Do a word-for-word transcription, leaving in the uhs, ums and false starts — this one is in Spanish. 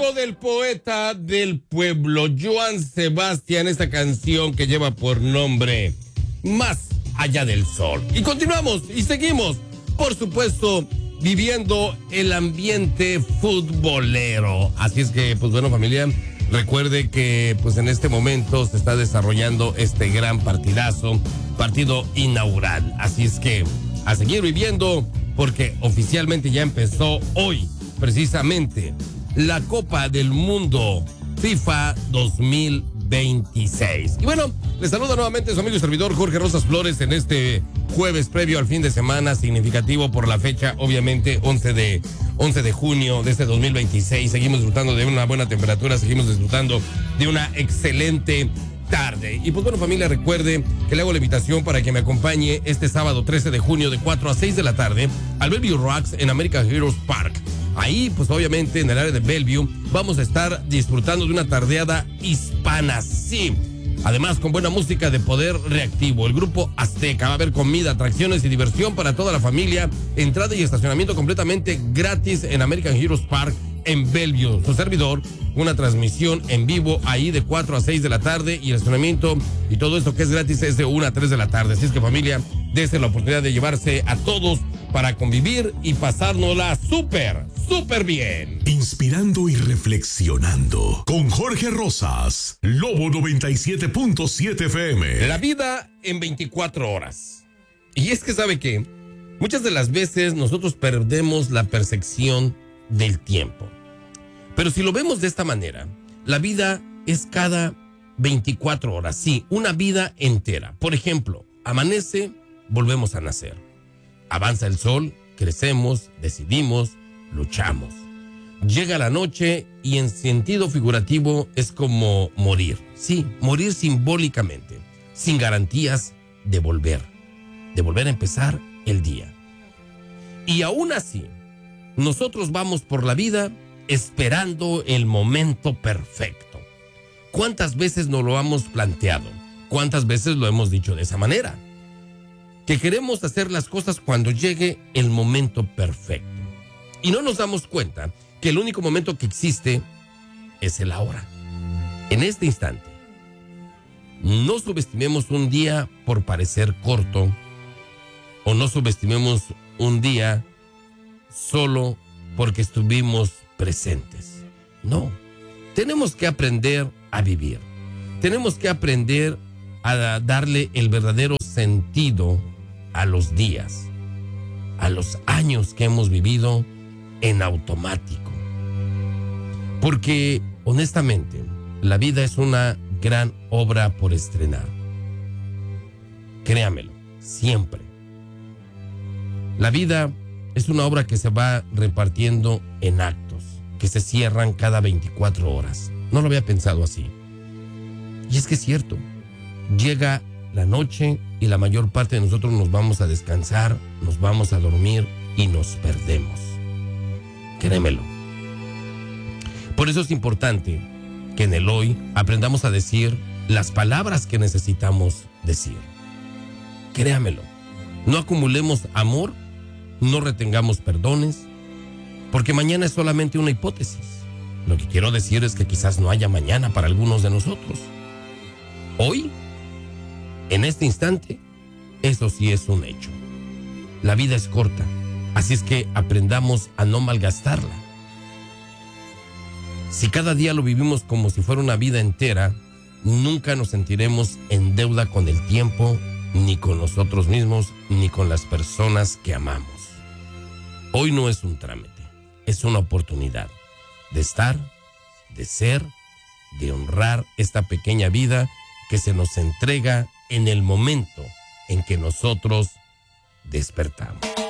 cargo del poeta del pueblo, Joan Sebastián, esta canción que lleva por nombre Más allá del sol. Y continuamos y seguimos, por supuesto, viviendo el ambiente futbolero. Así es que, pues bueno, familia, recuerde que pues en este momento se está desarrollando este gran partidazo, partido inaugural. Así es que a seguir viviendo, porque oficialmente ya empezó hoy, precisamente, la Copa del Mundo FIFA dos mil veintiséis. Y bueno, les saluda nuevamente su amigo y servidor Jorge Rosas Flores en este jueves previo al fin de semana, significativo por la fecha, obviamente, once de junio de este dos mil veintiséis. Seguimos disfrutando de una buena temperatura, seguimos disfrutando de una excelente tarde. Y pues bueno, familia, recuerde que le hago la invitación para que me acompañe este sábado trece de junio de cuatro a seis de la tarde al Bellevue Rocks en American Heroes Park. Ahí, pues obviamente en el área de Bellevue, vamos a estar disfrutando de una tardeada hispana, sí. Además, con buena música de poder reactivo. El grupo Azteca va a haber comida, atracciones y diversión para toda la familia. Entrada y estacionamiento completamente gratis en American Heroes Park en Bellevue. Su servidor, una transmisión en vivo ahí de cuatro a seis de la tarde, y el estacionamiento y todo esto que es gratis es de una a tres de la tarde. Así es que, familia, dése la oportunidad de llevarse a todos para convivir y pasárnosla súper, súper bien. Inspirando y reflexionando con Jorge Rosas, Lobo noventa y siete punto siete F M. La vida en veinticuatro horas. Y es que, ¿sabe qué? Muchas de las veces nosotros perdemos la percepción del tiempo. Pero si lo vemos de esta manera, la vida es cada veinticuatro horas. Sí, una vida entera. Por ejemplo, amanece, volvemos a nacer. Avanza el sol, crecemos, decidimos, luchamos. Llega la noche y en sentido figurativo es como morir. Sí, morir simbólicamente, sin garantías de volver, de volver a empezar el día. Y aún así, nosotros vamos por la vida esperando el momento perfecto. ¿Cuántas veces nos lo hemos planteado? ¿Cuántas veces lo hemos dicho de esa manera? Que queremos hacer las cosas cuando llegue el momento perfecto. Y no nos damos cuenta que el único momento que existe es el ahora. En este instante. No subestimemos un día por parecer corto, o no subestimemos un día solo porque estuvimos presentes. No. Tenemos que aprender a vivir. Tenemos que aprender a darle el verdadero sentido a los días, a los años que hemos vivido en automático. Porque, honestamente, la vida es una gran obra por estrenar. Créamelo, siempre. La vida es una obra que se va repartiendo en actos, que se cierran cada veinticuatro horas. No lo había pensado así. Y es que es cierto. Llega la noche y la mayor parte de nosotros nos vamos a descansar, nos vamos a dormir y nos perdemos. Créemelo. Por eso es importante que en el hoy aprendamos a decir las palabras que necesitamos decir. Créamelo. No acumulemos amor, no retengamos perdones, porque mañana es solamente una hipótesis. Lo que quiero decir es que quizás no haya mañana para algunos de nosotros. Hoy, en este instante, eso sí es un hecho. La vida es corta, así es que aprendamos a no malgastarla. Si cada día lo vivimos como si fuera una vida entera, nunca nos sentiremos en deuda con el tiempo, ni con nosotros mismos, ni con las personas que amamos. Hoy no es un trámite, es una oportunidad de estar, de ser, de honrar esta pequeña vida que se nos entrega en el momento en que nosotros despertamos.